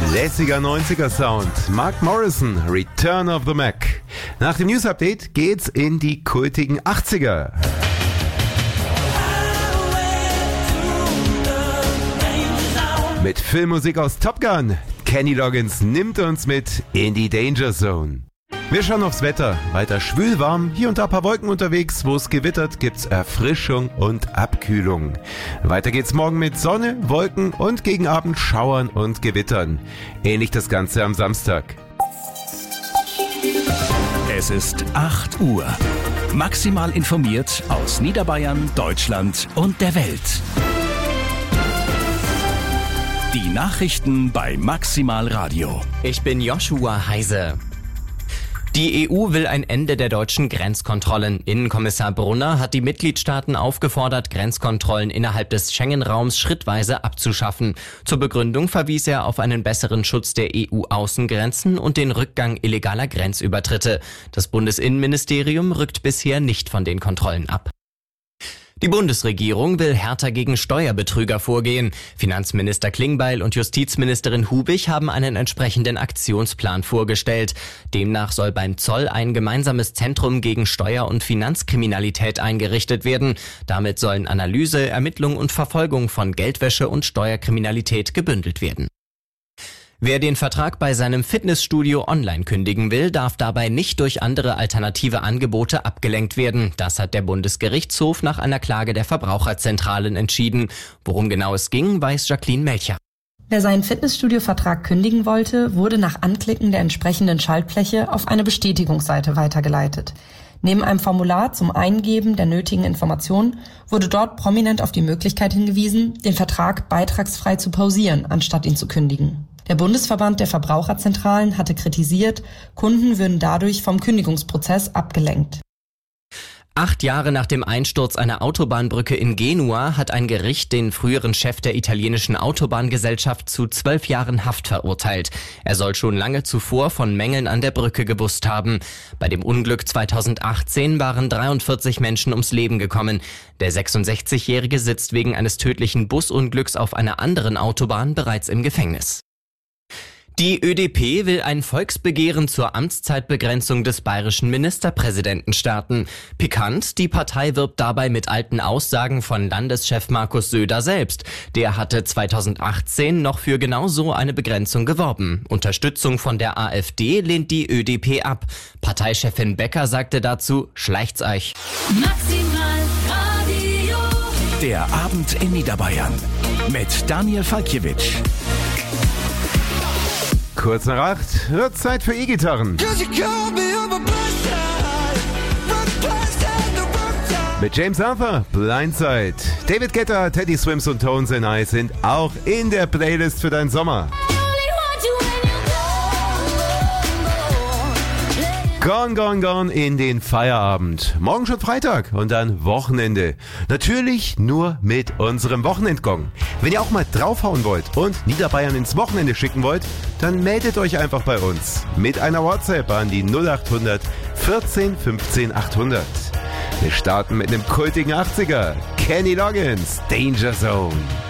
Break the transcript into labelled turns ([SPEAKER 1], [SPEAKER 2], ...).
[SPEAKER 1] Lässiger 90er Sound. Mark Morrison, Return of the Mac. Nach dem News Update geht's in die kultigen 80er. Mit Filmmusik aus Top Gun. Kenny Loggins nimmt uns mit in die Danger Zone. Wir schauen aufs Wetter. Weiter schwül warm, hier und da ein paar Wolken unterwegs. Wo es gewittert, gibt's Erfrischung und Abkühlung. Weiter geht's morgen mit Sonne, Wolken und gegen Abend Schauern und Gewittern. Ähnlich das Ganze am Samstag.
[SPEAKER 2] Es ist 8 Uhr. Maximal informiert aus Niederbayern, Deutschland und der Welt. Die Nachrichten bei Maximal Radio.
[SPEAKER 3] Ich bin Joshua Heise. Die EU will ein Ende der deutschen Grenzkontrollen. Innenkommissar Brunner hat die Mitgliedstaaten aufgefordert, Grenzkontrollen innerhalb des Schengen-Raums schrittweise abzuschaffen. Zur Begründung verwies er auf einen besseren Schutz der EU-Außengrenzen und den Rückgang illegaler Grenzübertritte. Das Bundesinnenministerium rückt bisher nicht von den Kontrollen ab. Die Bundesregierung will härter gegen Steuerbetrüger vorgehen. Finanzminister Klingbeil und Justizministerin Hubig haben einen entsprechenden Aktionsplan vorgestellt. Demnach soll beim Zoll ein gemeinsames Zentrum gegen Steuer- und Finanzkriminalität eingerichtet werden. Damit sollen Analyse, Ermittlung und Verfolgung von Geldwäsche und Steuerkriminalität gebündelt werden. Wer den Vertrag bei seinem Fitnessstudio online kündigen will, darf dabei nicht durch andere alternative Angebote abgelenkt werden. Das hat der Bundesgerichtshof nach einer Klage der Verbraucherzentralen entschieden. Worum genau es ging, weiß Jacqueline Melcher.
[SPEAKER 4] Wer seinen Fitnessstudio-Vertrag kündigen wollte, wurde nach Anklicken der entsprechenden Schaltfläche auf eine Bestätigungsseite weitergeleitet. Neben einem Formular zum Eingeben der nötigen Informationen wurde dort prominent auf die Möglichkeit hingewiesen, den Vertrag beitragsfrei zu pausieren, anstatt ihn zu kündigen. Der Bundesverband der Verbraucherzentralen hatte kritisiert, Kunden würden dadurch vom Kündigungsprozess abgelenkt.
[SPEAKER 3] 8 Jahre nach dem Einsturz einer Autobahnbrücke in Genua hat ein Gericht den früheren Chef der italienischen Autobahngesellschaft zu 12 Jahren Haft verurteilt. Er soll schon lange zuvor von Mängeln an der Brücke gewusst haben. Bei dem Unglück 2018 waren 43 Menschen ums Leben gekommen. Der 66-Jährige sitzt wegen eines tödlichen Busunglücks auf einer anderen Autobahn bereits im Gefängnis. Die ÖDP will ein Volksbegehren zur Amtszeitbegrenzung des bayerischen Ministerpräsidenten starten. Pikant, die Partei wirbt dabei mit alten Aussagen von Landeschef Markus Söder selbst. Der hatte 2018 noch für genau so eine Begrenzung geworben. Unterstützung von der AfD lehnt die ÖDP ab. Parteichefin Becker sagte dazu, schleicht's euch.
[SPEAKER 5] Maximal Radio.
[SPEAKER 2] Der Abend in Niederbayern mit Daniel Falkiewicz.
[SPEAKER 1] Kurz nach 8 wird Zeit für E-Gitarren. Mit James Arthur, Blindside. David Guetta, Teddy Swims und Tones and I sind auch in der Playlist für deinen Sommer. Gone, gone, gone in den Feierabend. Morgen schon Freitag und dann Wochenende. Natürlich nur mit unserem Wochenendgong. Wenn ihr auch mal draufhauen wollt und Niederbayern ins Wochenende schicken wollt, dann meldet euch einfach bei uns. Mit einer WhatsApp an die 0800 14 15 800. Wir starten mit einem kultigen 80er. Kenny Loggins, Danger Zone.